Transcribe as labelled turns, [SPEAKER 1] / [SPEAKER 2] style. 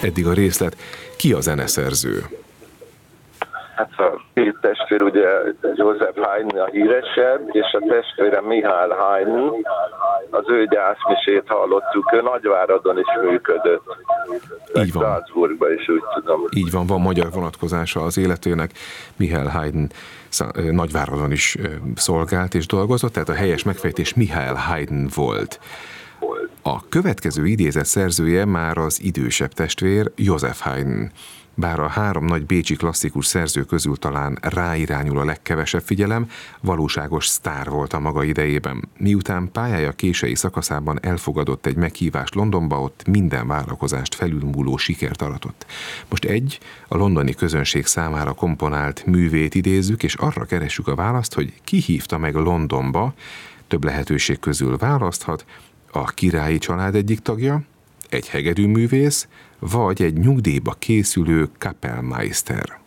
[SPEAKER 1] eddig a részlet. Ki a zeneszerző?
[SPEAKER 2] Hát a két testvér, ugye Joseph Haydn a híresebb, és a testvére Michael Haydn, az ő gyászmisét hallottuk, ő Nagyváradon is működött.
[SPEAKER 1] Így van.
[SPEAKER 2] Salzburgban is, úgy tudom.
[SPEAKER 1] Így van magyar vonatkozása az életének. Michael Haydn Nagyváradon is szolgált és dolgozott, tehát a helyes megfejtés Michael Haydn volt. A következő idézet szerzője már az idősebb testvér, Joseph Haydn. Bár a három nagy bécsi klasszikus szerző közül talán ráirányul a legkevesebb figyelem, valóságos sztár volt a maga idejében. Miután pályája késői szakaszában elfogadott egy meghívást Londonba, ott minden várakozást felülmúló sikert aratott. Most a londoni közönség számára komponált művét idézzük, és arra keressük a választ, hogy ki hívta meg Londonba, több lehetőség közül választhat, a királyi család egyik tagja, egy hegedűművész, vagy egy nyugdíjba készülő Kapellmeister.